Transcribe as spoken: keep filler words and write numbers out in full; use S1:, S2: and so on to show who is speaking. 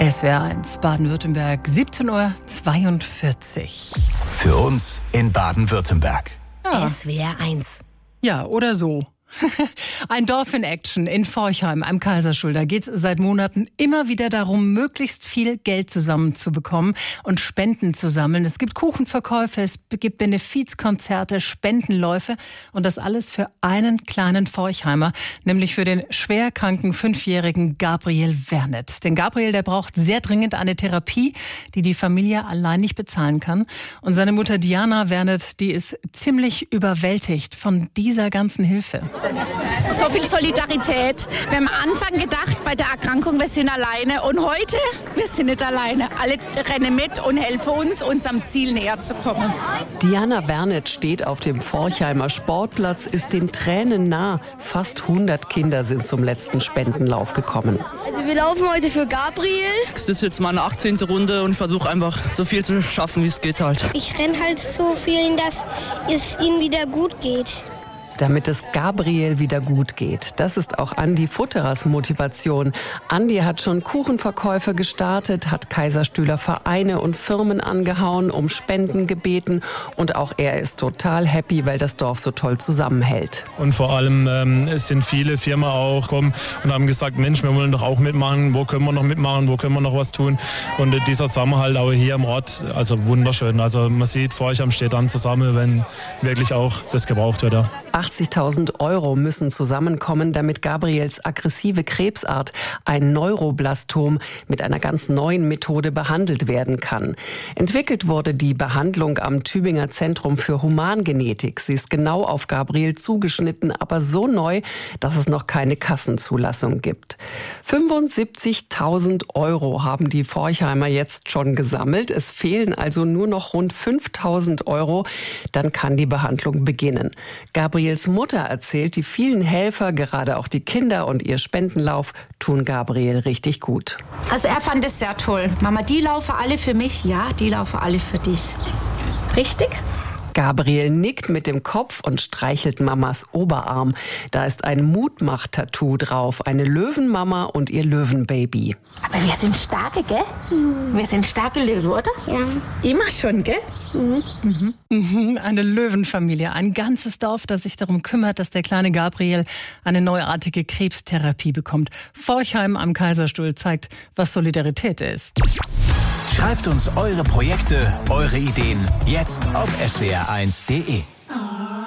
S1: S W R eins Baden-Württemberg, siebzehn Uhr zweiundvierzig.
S2: Für uns in Baden-Württemberg.
S1: Ja.
S3: S W R eins.
S1: Ja, oder so. Ein Dorf in Action in Forchheim am Kaiserstuhl. Da geht es seit Monaten immer wieder darum, möglichst viel Geld zusammenzubekommen und Spenden zu sammeln. Es gibt Kuchenverkäufe, es gibt Benefizkonzerte, Spendenläufe und das alles für einen kleinen Forchheimer, nämlich für den schwerkranken fünfjährigen Gabriel Wernet. Denn Gabriel, der braucht sehr dringend eine Therapie, die die Familie allein nicht bezahlen kann. Und seine Mutter Diana Wernet, die ist ziemlich überwältigt von dieser ganzen Hilfe.
S4: So viel Solidarität. Wir haben am Anfang gedacht, bei der Erkrankung, wir sind alleine. Und heute, wir sind nicht alleine. Alle rennen mit und helfen uns, unserem Ziel näher zu kommen.
S5: Diana Wernet steht auf dem Forchheimer Sportplatz, ist den Tränen nah. Fast hundert Kinder sind zum letzten Spendenlauf gekommen.
S6: Also wir laufen heute für Gabriel.
S7: Das ist jetzt meine achtzehnte Runde und ich versuche einfach so viel zu schaffen, wie es geht halt.
S6: Ich renne halt so viel, dass es ihm wieder gut geht.
S5: Damit es Gabriel wieder gut geht. Das ist auch Andi Futterers Motivation. Andi hat schon Kuchenverkäufe gestartet, hat Kaiserstühler Vereine und Firmen angehauen, um Spenden gebeten. Und auch er ist total happy, weil das Dorf so toll zusammenhält.
S8: Und vor allem ähm, es sind viele Firmen auch gekommen und haben gesagt, Mensch, wir wollen doch auch mitmachen. Wo können wir noch mitmachen? Wo können wir noch was tun? Und äh, dieser Zusammenhalt auch hier im Ort, also wunderschön. Also man sieht, Forchheim steht dann zusammen, wenn wirklich auch das gebraucht wird. Ja.
S5: achtzigtausend Euro müssen zusammenkommen, damit Gabriels aggressive Krebsart, ein Neuroblastom, mit einer ganz neuen Methode behandelt werden kann. Entwickelt wurde die Behandlung am Tübinger Zentrum für Humangenetik. Sie ist genau auf Gabriel zugeschnitten, aber so neu, dass es noch keine Kassenzulassung gibt. fünfundsiebzigtausend Euro haben die Forchheimer jetzt schon gesammelt. Es fehlen also nur noch rund fünftausend Euro. Dann kann die Behandlung beginnen. Gabriels Mutter erzählt, die vielen Helfer, gerade auch die Kinder und ihr Spendenlauf, tun Gabriel richtig gut.
S4: Also er fand es sehr toll. Mama, die laufen alle für mich. Ja, die laufen alle für dich. Richtig?
S5: Gabriel nickt mit dem Kopf und streichelt Mamas Oberarm. Da ist ein Mutmach-Tattoo drauf, eine Löwenmama und ihr Löwenbaby.
S4: Aber wir sind starke, gell? Mhm. Wir sind starke Löwen, oder?
S6: Ja.
S4: Immer schon, gell?
S6: Mhm.
S1: Mhm. Mhm. Eine Löwenfamilie, ein ganzes Dorf, das sich darum kümmert, dass der kleine Gabriel eine neuartige Krebstherapie bekommt. Forchheim am Kaiserstuhl zeigt, was Solidarität ist.
S2: Schreibt uns eure Projekte, eure Ideen jetzt auf s w r eins punkt d e.